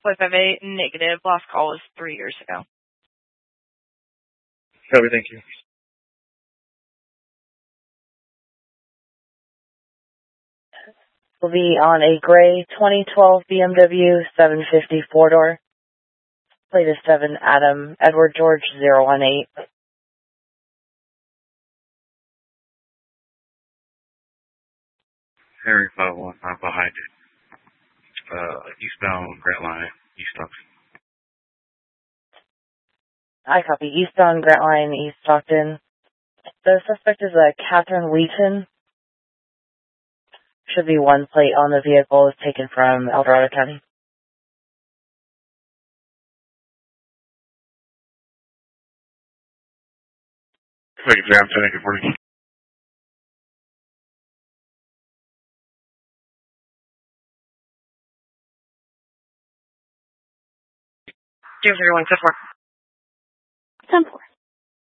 558 negative. Last call was 3 years ago. Copy, thank you. Will be on a gray 2012 BMW 750 four-door. Plate is 7 Adam Edward George 018. Harry 515 behind it. Eastbound Grant Line, East Stockton. I copy. Eastbound Grant Line, East Stockton. The suspect is Catherine Wheaton. Should be one plate on the vehicle is taken from El Dorado County. Second Jam, 1040. James 31, 10-4.